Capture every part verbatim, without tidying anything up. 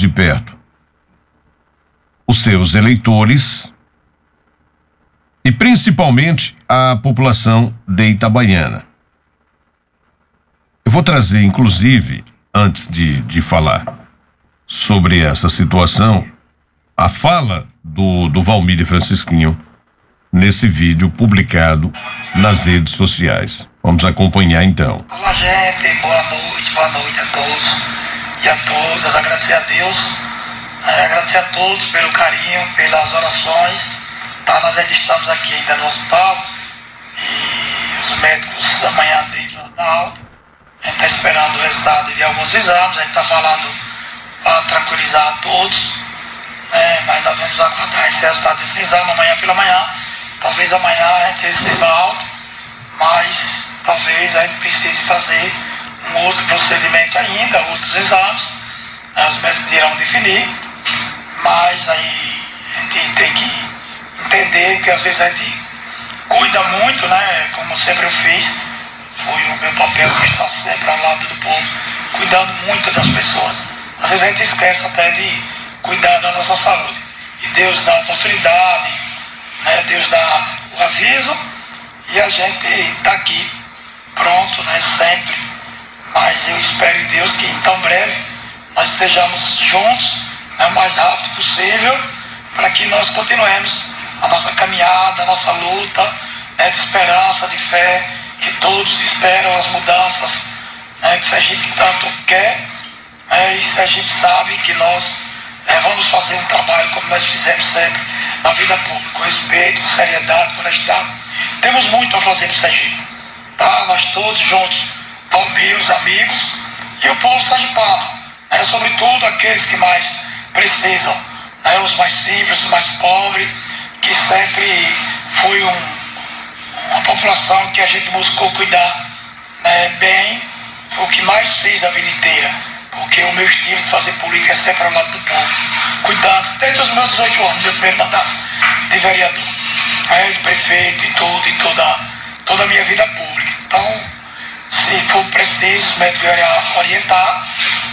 de perto os seus eleitores e principalmente a população de Itabaiana. Eu vou trazer, inclusive, antes de, de falar sobre essa situação, a fala do, do Valmir Francisquinho nesse vídeo publicado nas redes sociais. Vamos acompanhar então. Olá, gente, boa noite, boa noite a todos e a todas. Agradecer a Deus, é, agradecer a todos pelo carinho, pelas orações. Tá, nós ainda estamos aqui ainda no hospital e os médicos amanhã dentro da alta. A gente está esperando o resultado de alguns exames, a gente está falando para tranquilizar a todos, né? Mas nós vamos aguardar esse resultado desse exame amanhã pela manhã. Talvez amanhã a gente receba alta, mas talvez a gente precise fazer um outro procedimento ainda, outros exames, né? Os médicos irão definir, mas aí a gente tem que entender que às vezes a gente cuida muito, né? Como sempre eu fiz, foi o meu papel de estar sempre ao lado do povo, cuidando muito das pessoas. Às vezes a gente esquece até de cuidar da nossa saúde. E Deus dá a oportunidade, né? Deus dá o aviso e a gente está aqui pronto, né? Sempre. Mas eu espero em Deus que em tão breve nós estejamos juntos, né? O mais rápido possível, para que nós continuemos a nossa caminhada, a nossa luta, né? De esperança, de fé, que todos esperam as mudanças, né? Que Sergipe tanto quer, né? E Sergipe sabe que nós é, vamos fazer um trabalho como nós fizemos sempre na vida pública, com respeito, com seriedade, com honestidade. Temos muito para fazer no Sergipe, tá? Nós todos juntos, meus amigos e o povo sergipano, né? Sobretudo aqueles que mais precisam, né? Os mais simples, os mais pobres, que sempre foi um, uma população que a gente buscou cuidar, né? Bem, foi o que mais fiz a vida inteira, porque o meu estilo de fazer política é sempre ao lado do povo, cuidando, desde os meus dezoito anos, meu primeiro mandato de vereador, né? De prefeito e tudo, e toda, toda a minha vida pública. Então, se for preciso, os médicos irão orientar,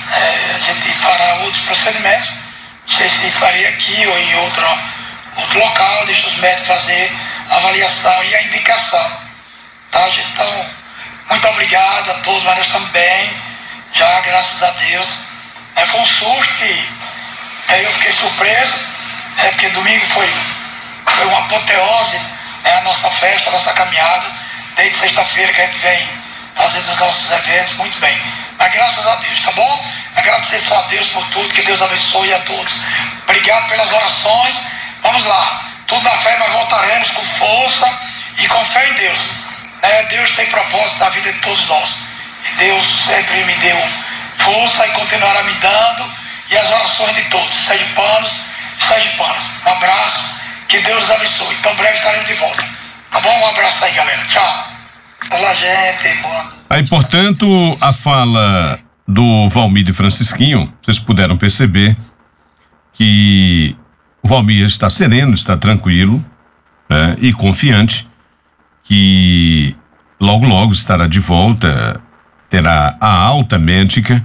é, a gente fará outros procedimentos, não sei se faria aqui ou em outro, outro local, deixa os médicos fazer a avaliação e a indicação, tá, gente? Então, muito obrigado a todos, mas nós estamos bem, já, graças a Deus. É, foi um susto que é, eu fiquei surpreso, é, porque domingo foi, foi uma apoteose, é, a nossa festa, a nossa caminhada, desde sexta-feira que a gente vem fazendo os nossos eventos muito bem. Mas graças a Deus, tá bom? Agradecer só a Deus por tudo, que Deus abençoe a todos. Obrigado pelas orações. Vamos lá, tudo na fé, mas voltaremos com força e com fé em Deus. É, Deus tem propósito na vida de todos nós. E Deus sempre me deu força e continuará me dando, e as orações de todos, sergipanos e sergipanas. Um abraço, que Deus abençoe. Então breve estaremos de volta. Tá bom? Um abraço aí, galera. Tchau. Olá, gente. Boa. Aí, portanto, a fala do Valmir Francisquinho, vocês puderam perceber que o Valmir está sereno, está tranquilo, né, e confiante que logo, logo estará de volta, terá a alta médica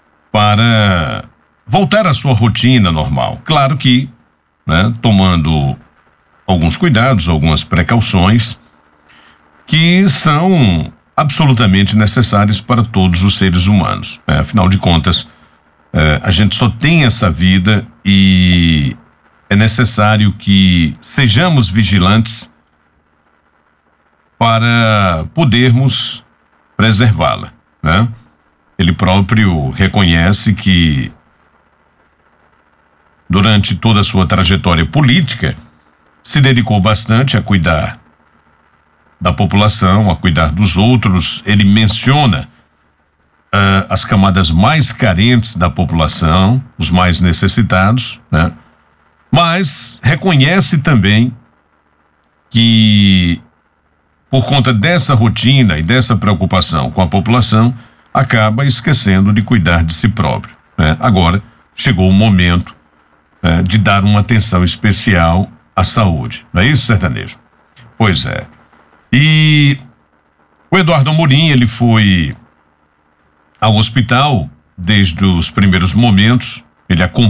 para voltar à sua rotina normal. Claro que, né, tomando alguns cuidados, algumas precauções que são absolutamente necessários para todos os seres humanos, né? Afinal de contas, eh, a gente só tem essa vida e é necessário que sejamos vigilantes para podermos preservá-la, né? Ele próprio reconhece que durante toda a sua trajetória política se dedicou bastante a cuidar da população, a cuidar dos outros. Ele menciona uh, as camadas mais carentes da população, os mais necessitados, né? Mas reconhece também que, por conta dessa rotina e dessa preocupação com a população, acaba esquecendo de cuidar de si próprio, né? Agora chegou o momento uh, de dar uma atenção especial à saúde, não é isso, sertanejo? Pois é. E o Eduardo Amorim, ele foi ao hospital desde os primeiros momentos, ele acompanhou